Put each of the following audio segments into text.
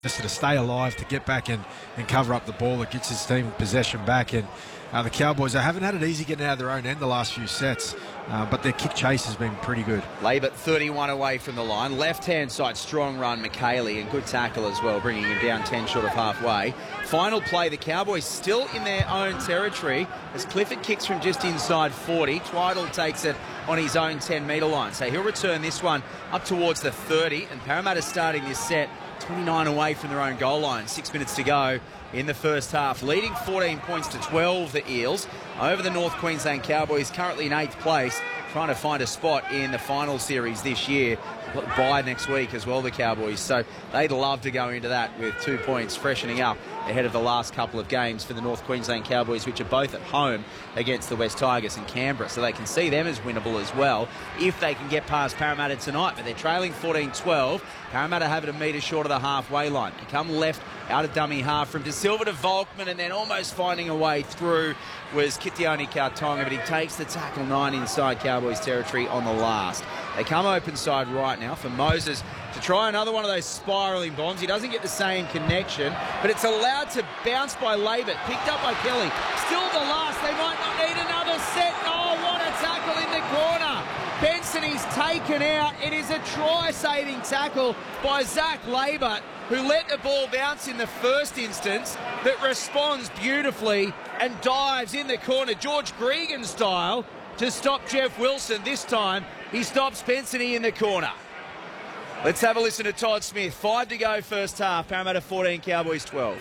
just to stay alive, to get back and cover up the ball that gets his team possession back. And the Cowboys, they haven't had it easy getting out of their own end the last few sets, but their kick chase has been pretty good. Labert 31 away from the line. Left-hand side, strong run, McKaylee, and good tackle as well, bringing him down 10 short of halfway. Final play, the Cowboys still in their own territory as Clifford kicks from just inside 40. Twiddle takes it on his own 10-metre line. So he'll return this one up towards the 30, and Parramatta starting this set 29 away from their own goal line. 6 minutes to go in the first half. Leading 14 points to 12, the Eels, over the North Queensland Cowboys, currently in 8th place, trying to find a spot in the final series this year. Bye next week as well, the Cowboys. So they'd love to go into that with 2 points, freshening up ahead of the last couple of games for the North Queensland Cowboys, which are both at home against the West Tigers and Canberra. So they can see them as winnable as well if they can get past Parramatta tonight. But they're trailing 14-12. Parramatta have it a metre short of the halfway line. They come left out of dummy half from De Silva to Volkman, and then almost finding a way through was Kitione Kautonga, but he takes the tackle 9 inside Cowboys territory on the last. They come open side right now for Moses to try another one of those spiralling bombs. He doesn't get the same connection, but it's allowed to bounce by Labert, picked up by Kelly. Still the last. They might not need another set. Oh, what a tackle in the corner. Benson is taken out. It is a try-saving tackle by Zach Labert, who let the ball bounce in the first instance, that responds beautifully and dives in the corner, George Gregan style, to stop Jeff Wilson. This time, he stops Pensany in the corner. Let's have a listen to Todd Smith. 5 to go first half. Parramatta 14, Cowboys 12.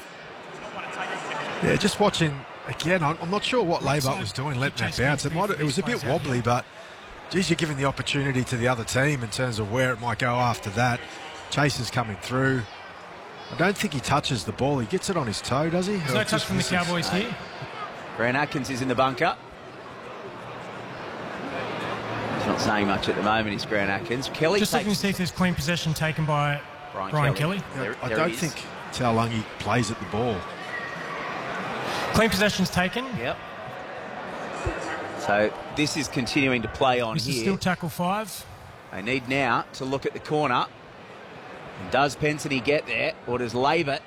Yeah, just watching again, I'm not sure what Labert was doing letting that bounce. It was a bit wobbly, but geez, you're giving the opportunity to the other team in terms of where it might go after that. Chase is coming through. I don't think he touches the ball. He gets it on his toe, does he? There's no touch from the Cowboys here. Grant Atkins is in the bunker. He's not saying much at the moment, it's Grant Atkins. Kelly just looking to see if there's clean possession taken by Brian Kelly. I don't think Taulagi plays at the ball. Clean possession's taken. Yep. So this is continuing to play on this here. This is still tackle 5. They need now to look at the corner. And does Pensany get there, or does Labert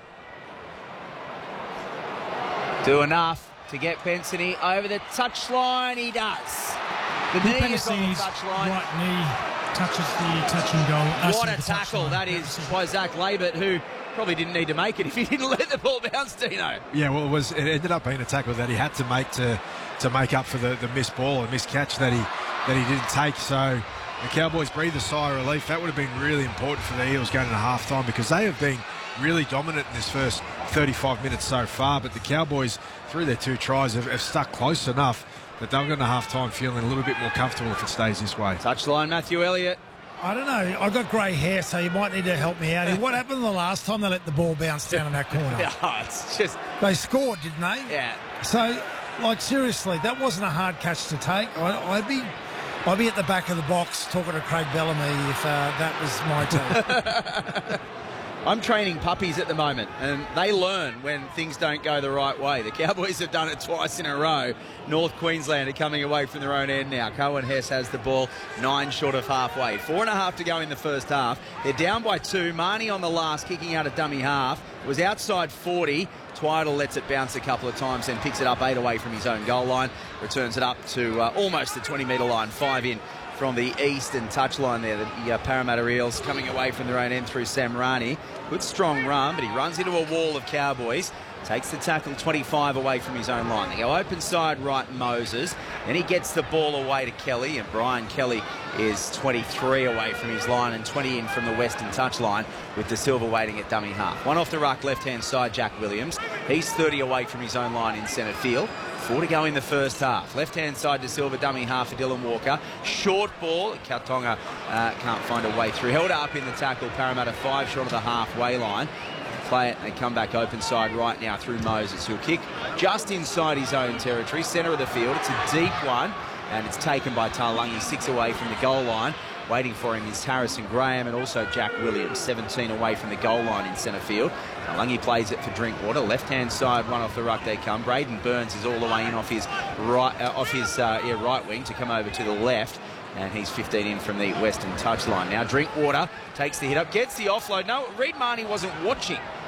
do enough to get Pensany over the touchline? He does. The knee is on the touchline. Right knee touches the touching goal. What a tackle that is by Zach Labert, who probably didn't need to make it if he didn't let the ball bounce, Dino. Yeah, well, it ended up being a tackle that he had to make to make up for the missed ball and missed catch that he didn't take. So the Cowboys breathe a sigh of relief. That would have been really important for the Eels going into halftime, because they have been really dominant in this first 35 minutes so far. But the Cowboys, through their 2 tries, have stuck close enough that they'll go into halftime feeling a little bit more comfortable if it stays this way. Touchline, Matthew Elliott. I don't know. I've got grey hair, so you might need to help me out here. What happened the last time they let the ball bounce down in that corner? It's just... They scored, didn't they? Yeah. So, like, seriously, that wasn't a hard catch to take. I'd be at the back of the box talking to Craig Bellamy if that was my team. I'm training puppies at the moment, and they learn when things don't go the right way. The Cowboys have done it twice in a row. North Queensland are coming away from their own end now. Cohen Hess has the ball 9 short of halfway. 4.5 to go in the first half. They're down by 2. Marnie on the last, kicking out a dummy half. It was outside 40. Twiddle lets it bounce a couple of times, then picks it up 8 away from his own goal line. Returns it up to almost the 20-metre line. 5 in from the eastern touchline there. The Parramatta Eels coming away from their own end through Sam Rani. Good strong run, but he runs into a wall of Cowboys. Takes the tackle 25 away from his own line. They go open side right, Moses. Then he gets the ball away to Kelly, and Brian Kelly is 23 away from his line and 20 in from the western touchline, with De Silva waiting at dummy half. 1 off the ruck, left-hand side, Jack Williams. He's 30 away from his own line in centre field. 4 to go in the first half. Left-hand side, De Silva, dummy half for Dylan Walker. Short ball. Kautonga can't find a way through. Held up in the tackle. Parramatta 5 short of the halfway line. Play it, and they come back open side right now through Moses, who'll kick just inside his own territory, centre of the field. It's a deep one, and it's taken by Taulagi, 6 away from the goal line. Waiting for him is Harrison Graham and also Jack Williams, 17 away from the goal line in centre field. Taulagi plays it for Drinkwater. Left-hand side, 1 off the ruck they come. Braden Burns is all the way in off his right wing to come over to the left. And he's 15 in from the western touchline. Now Drinkwater takes the hit up, gets the offload. No, Reid Marnie wasn't watching